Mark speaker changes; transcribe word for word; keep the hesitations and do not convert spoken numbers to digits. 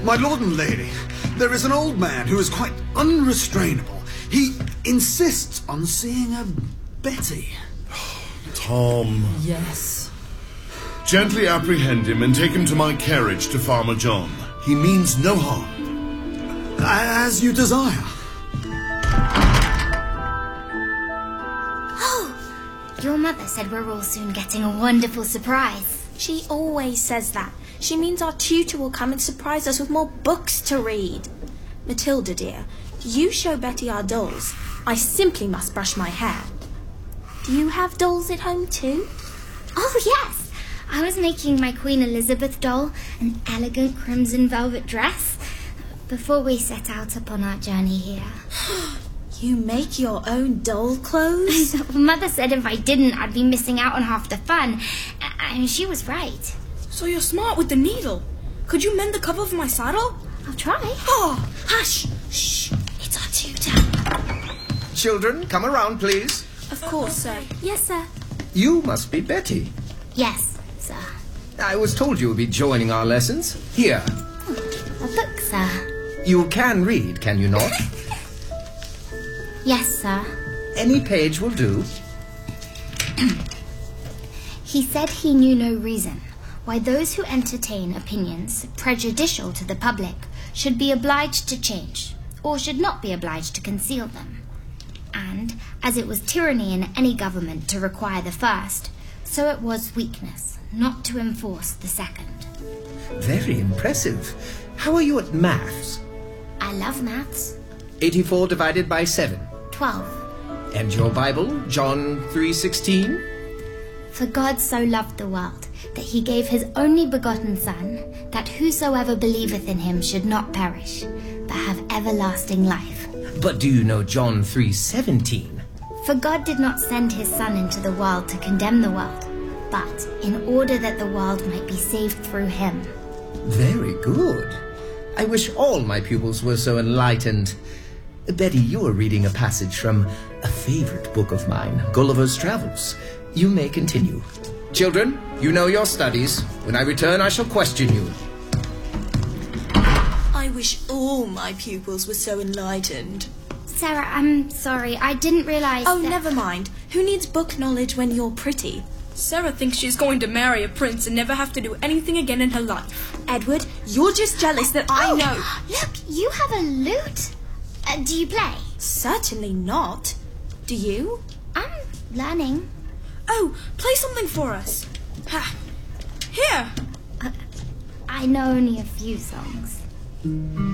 Speaker 1: My lord and lady, there is an old man who is quite unrestrainable. He insists on seeing a Betty.
Speaker 2: Tom.
Speaker 3: Yes.
Speaker 2: Gently apprehend him and take him to my carriage to Farmer John. He means no harm.
Speaker 1: As you desire.
Speaker 4: Oh! Your mother said we're all soon getting a wonderful surprise.
Speaker 5: She always says that. She means our tutor will come and surprise us with more books to read. Matilda, dear, you show Betty our dolls. I simply must brush my hair. Do you have dolls at home too?
Speaker 4: Oh, yes. I was making my Queen Elizabeth doll an elegant crimson velvet dress before we set out upon our journey here.
Speaker 5: You make your own doll clothes?
Speaker 4: Mother said if I didn't, I'd be missing out on half the fun. And she was right.
Speaker 3: So you're smart with the needle. Could you mend the cover of my saddle?
Speaker 4: I'll try.
Speaker 3: Oh, hush! Shh! It's our tutor.
Speaker 6: Children, come around, please.
Speaker 5: Of course, sir. Yes, sir.
Speaker 6: You must be Betty.
Speaker 4: Yes, sir.
Speaker 6: I was told you would be joining our lessons. Here.
Speaker 4: A book, sir.
Speaker 6: You can read, can you not?
Speaker 4: Yes, sir.
Speaker 6: Any page will do.
Speaker 4: He said he knew no reason why those who entertain opinions prejudicial to the public should be obliged to change, or should not be obliged to conceal them. And, as it was tyranny in any government to require the first, so it was weakness not to enforce the second.
Speaker 6: Very impressive. How are you at maths?
Speaker 4: I love maths.
Speaker 6: eighty-four divided by seven.
Speaker 4: Twelve.
Speaker 6: And your Bible, John three sixteen?
Speaker 4: For God so loved the world, that he gave his only begotten Son, that whosoever believeth in him should not perish, but have everlasting life.
Speaker 6: But do you know John three seventeen?
Speaker 4: For God did not send his Son into the world to condemn the world, but in order that the world might be saved through him.
Speaker 6: Very good. I wish all my pupils were so enlightened. Betty, you are reading a passage from a favorite book of mine, Gulliver's Travels. You may continue. Children, you know your studies. When I return, I shall question you.
Speaker 3: I wish all my pupils were so enlightened.
Speaker 4: Sarah, I'm sorry. I didn't realize
Speaker 5: Oh,
Speaker 4: that...
Speaker 5: never mind. Who needs book knowledge when you're pretty?
Speaker 3: Sarah thinks she's going to marry a prince and never have to do anything again in her life.
Speaker 5: Edward, you're just jealous that I
Speaker 4: Oh,
Speaker 5: know.
Speaker 4: Look, you have a lute. Uh, do you play?
Speaker 5: Certainly not. Do you?
Speaker 4: I'm learning.
Speaker 3: Oh, play something for us. Ha. Here.
Speaker 4: I know only a few songs.